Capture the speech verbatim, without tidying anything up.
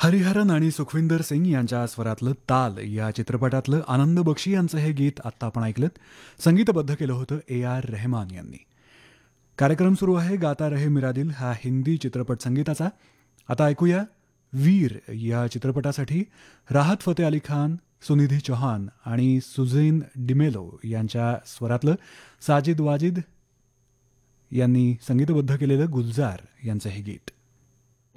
हरिहरन आणि सुखविंदर सिंग यांच्या स्वरातलं ताल या चित्रपटातलं आनंद बक्षी यांचं हे गीत आत्ता आपण ऐकलं. संगीतबद्ध केलं होतं ए आर रेहमान यांनी. कार्यक्रम सुरू आहे गाता रहे मेरा दिल हा हिंदी चित्रपट संगीताचा. आता ऐकूया वीर या चित्रपटासाठी राहत फतेह अली खान, सुनिधी चौहान आणि सुझेन डिमेलो यांच्या स्वरातलं साजिद वाजिद यांनी संगीतबद्ध केलेलं गुलजार यांचं हे गीत.